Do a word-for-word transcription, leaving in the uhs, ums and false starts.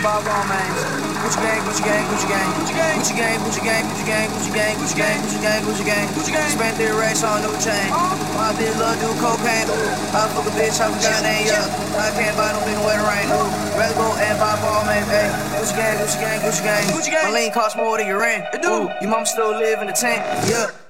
Bob Romains. Gucci gang, Gucci gang, Gucci gang, Gucci gang, Gucci gang, Gucci gang, Gucci gang, Gucci gang, Gucci gang, Gucci gang, Gucci gang, Gucci gang. Spent three racks on new chain. My bitch love do cocaine. I fuck a bitch, I forgot name, yeah. I can't buy no nigga with the rain. Rather go and buy Balmain, ayy. Gucci gang, Gucci gang, Gucci gang, Gucci gang. My lean cost more than your rent. Ooh, your mama still live in the tent, yeah.